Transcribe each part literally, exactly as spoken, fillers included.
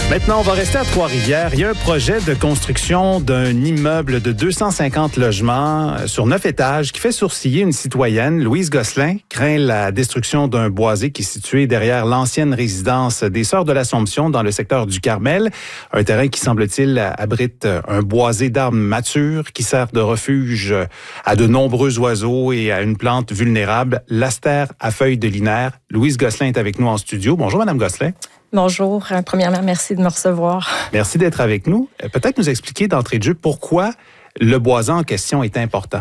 Maintenant, on va rester à Trois-Rivières. Il y a un projet de construction d'un immeuble de deux cent cinquante logements sur neuf étages qui fait sourciller une citoyenne. Louise Gosselin craint la destruction d'un boisé qui est situé derrière l'ancienne résidence des Sœurs de l'Assomption dans le secteur du Carmel. Un terrain qui, semble-t-il, abrite un boisé d'arbres matures qui sert de refuge à de nombreux oiseaux et à une plante vulnérable, l'astère à feuilles de linaire. Louise Gosselin est avec nous en studio. Bonjour, Madame Gosselin. Bonjour. Premièrement, merci de me recevoir. Merci d'être avec nous. Peut-être nous expliquer d'entrée de jeu pourquoi le boisé en question est important.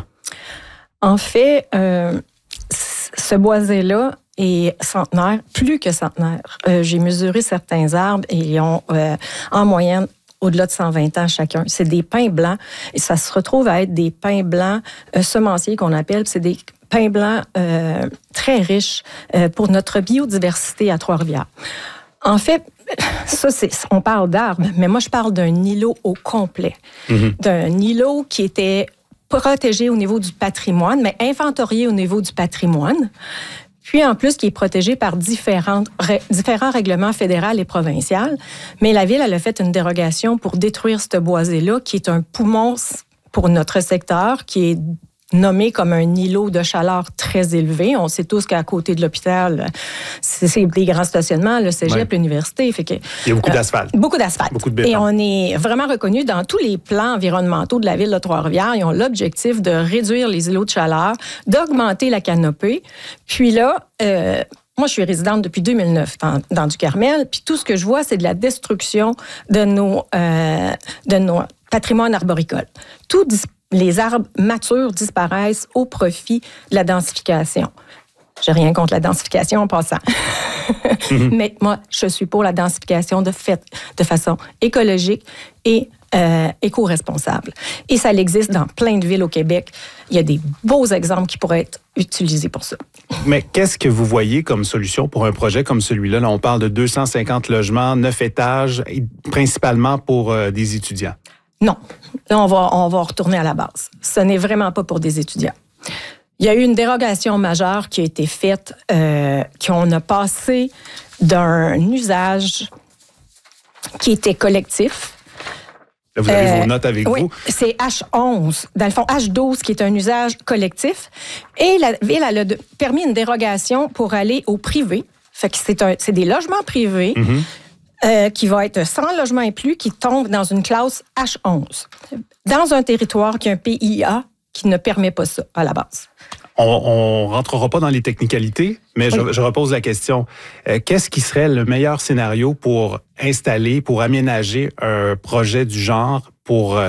En fait, euh, ce boisé-là est centenaire, plus que centenaire. Euh, j'ai mesuré certains arbres et ils ont euh, en moyenne au-delà de cent vingt ans chacun. C'est des pins blancs et ça se retrouve à être des pins blancs euh, semenciers qu'on appelle. C'est des pins blancs euh, très riches euh, pour notre biodiversité à Trois-Rivières. En fait, ça, c'est, on parle d'arbres, mais moi, je parle d'un îlot au complet. Mm-hmm. D'un îlot qui était protégé au niveau du patrimoine, mais inventorié au niveau du patrimoine. Puis, en plus, qui est protégé par différentes, ré, différents règlements fédéraux et provinciaux. Mais la Ville, elle a fait une dérogation pour détruire ce boisé-là, qui est un poumon pour notre secteur, qui est nommé comme un îlot de chaleur très élevé. On sait tous qu'à côté de l'hôpital, c'est, c'est des grands stationnements, le cégep, ouais. L'université. Fait que, il y a beaucoup euh, d'asphalte. Beaucoup d'asphalte. Beaucoup de béton. Et on est vraiment reconnu dans tous les plans environnementaux de la Ville de Trois-Rivières. Ils ont l'objectif de réduire les îlots de chaleur, d'augmenter la canopée. Puis là, euh, moi, je suis résidente depuis deux mille neuf dans, dans du Carmel, puis tout ce que je vois, c'est de la destruction de nos, euh, de nos patrimoines arboricoles. Tout disparaît. Les arbres matures disparaissent au profit de la densification. J'ai rien contre la densification en passant. Mm-hmm. Mais moi, je suis pour la densification de fait, de façon écologique et euh, éco-responsable. Et ça existe dans plein de villes au Québec. Il y a des beaux exemples qui pourraient être utilisés pour ça. Mais qu'est-ce que vous voyez comme solution pour un projet comme celui-là? Là, on parle de deux cent cinquante logements, neuf étages, principalement pour euh, des étudiants. Non. Là, on va, on va retourner à la base. Ce n'est vraiment pas pour des étudiants. Il y a eu une dérogation majeure qui a été faite, euh, qu'on a passé d'un usage qui était collectif. Là, vous avez euh, vos notes avec oui, vous. C'est H onze, dans le fond H douze, qui est un usage collectif. Et la Ville, elle a de, permis une dérogation pour aller au privé. Fait que c'est, un, c'est des logements privés. Mm-hmm. Euh, qui va être sans logement inclus, qui tombe dans une classe H onze, dans un territoire qui a un P I A qui ne permet pas ça à la base. On ne rentrera pas dans les technicalités, mais oui. je, je repose la question. Euh, qu'est-ce qui serait le meilleur scénario pour installer, pour aménager un projet du genre pour